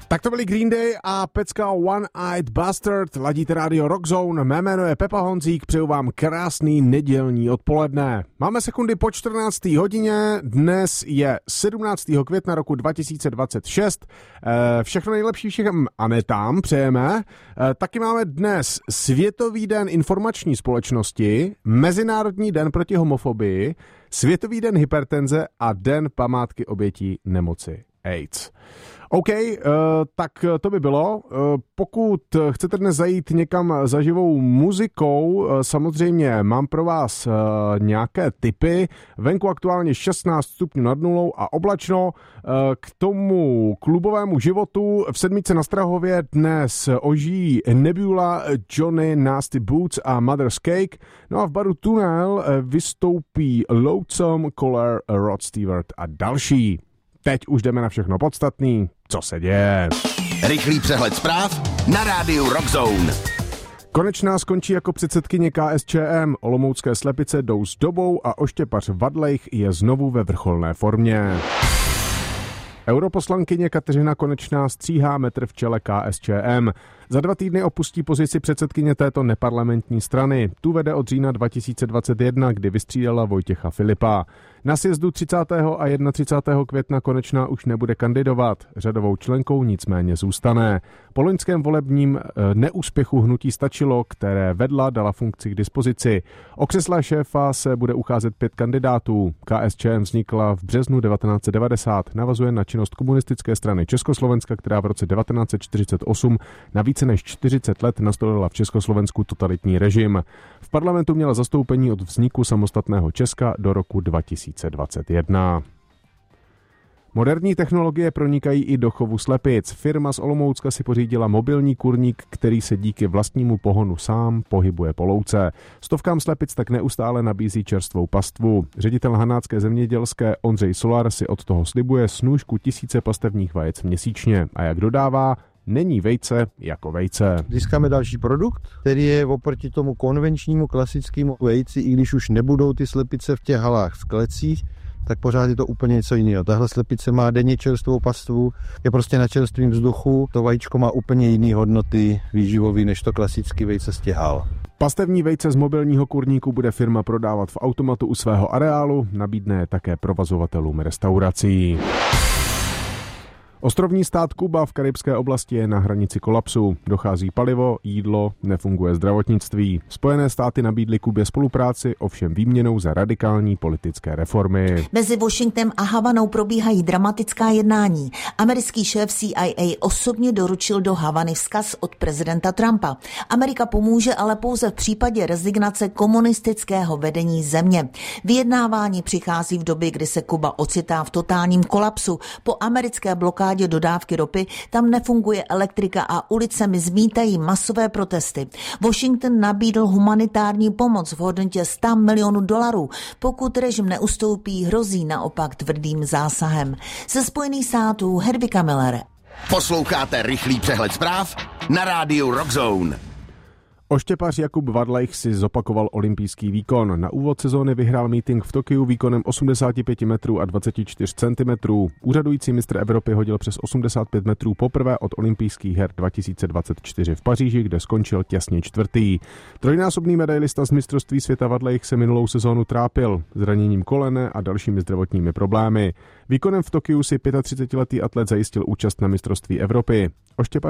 Tak to byli Green Day a pecka One Eyed Bastard. Ladíte rádio Rockzone, mé jméno je Pepa Honzík, přeju vám krásný nedělní odpoledne. Máme sekundy po 14. hodině, dnes je 17. května roku 2026. Všechno nejlepší všem Anetám přejeme. Taky máme dnes Světový den informační společnosti, Mezinárodní den proti homofobii, Světový den hypertenze a Den památky obětí nemoci AIDS. OK, tak to by bylo. Pokud chcete dnes zajít někam za živou muzikou, samozřejmě mám pro vás nějaké tipy. Venku aktuálně 16 stupňů nad nulou a oblačno. K tomu klubovému životu v sedmice na Strahově dnes ožijí Nebula, Johnny, Nasty Boots a Mother's Cake. No a v baru Tunnel vystoupí Lonesome, Collar, Rod Stewart a další. Teď už jdeme na všechno podstatný, co se děje. Rychlý přehled zpráv na rádiu Rockzone. Konečná skončí jako předsedkyně KSČM, olomoucké slepice jdou s dobou a oštěpař Vadlejch je znovu ve vrcholné formě. Europoslankyně Kateřina Konečná stříhá metr v čele KSČM. Za 2 týdny opustí pozici předsedkyně této neparlamentní strany. Tu vede od října 2021, kdy vystřídala Vojtěcha Filipa. Na sjezdu 30. a 31. května Konečná už nebude kandidovat. Řadovou členkou nicméně zůstane. Po loňském volebním neúspěchu hnutí Stačilo, které vedla, dala funkci k dispozici. O křesla šéfa se bude ucházet 5 kandidátů. KSČM vznikla v březnu 1990. Navazuje na činnost komunistické strany Československa, která v roce 1948 na více než 40 let nastolila v Československu totalitní režim. V parlamentu měla zastoupení od vzniku samostatného Česka do roku 2021. Moderní technologie pronikají i do chovu slepic. Firma z Olomoucka si pořídila mobilní kurník, který se díky vlastnímu pohonu sám pohybuje po louce. Stovkám slepic tak neustále nabízí čerstvou pastvu. Ředitel Hanácké zemědělské Ondřej Solar si od toho slibuje snůšku 1000 pastevních vajec měsíčně. A jak dodává, není vejce jako vejce. Získáme další produkt, který je oproti tomu konvenčnímu klasickému vejci, i když už nebudou ty slepice v těch halách v klecích, tak pořád je to úplně něco jiného. Tahle slepice má denně čerstvou pastvu, je prostě na čerstvém vzduchu, to vajíčko má úplně jiné hodnoty výživové než to klasické vejce z těch hal. Pastevní vejce z mobilního kurníku bude firma prodávat v automatu u svého areálu, nabídne také provozovatelům restaurací. Ostrovní stát Kuba v karibské oblasti je na hranici kolapsu. Dochází palivo, jídlo, nefunguje zdravotnictví. Spojené státy nabídly Kubě spolupráci, ovšem výměnou za radikální politické reformy. Mezi Washingtonem a Havanou probíhají dramatická jednání. Americký šéf CIA osobně doručil do Havany vzkaz od prezidenta Trumpa. Amerika pomůže, ale pouze v případě rezignace komunistického vedení země. Vyjednávání přichází v době, kdy se Kuba ocitá v totálním kolapsu. Po americké blokádě dodávky ropy tam nefunguje elektrika a ulicemi zmítají masové protesty. Washington nabídl humanitární pomoc v hodnotě $100 milionů. Pokud režim neustoupí, hrozí naopak tvrdým zásahem. Ze Spojených států Hedvika Miller. Posloucháte rychlý přehled zpráv na rádiu Rockzone. Oštěpař Jakub Vadlejch si zopakoval olympijský výkon. Na úvod sezóny vyhrál meeting v Tokiu výkonem 85 metrů a 24 cm. Úřadující mistr Evropy hodil přes 85 metrů poprvé od olympijských her 2024 v Paříži, kde skončil těsně čtvrtý. Trojnásobný medailista z mistrovství světa Vadlejch se minulou sezónu trápil zraněním kolene a dalšími zdravotními problémy. Výkonem v Tokiu si 35letý atlet zajistil účast na mistrovství Evropy. Oštěpař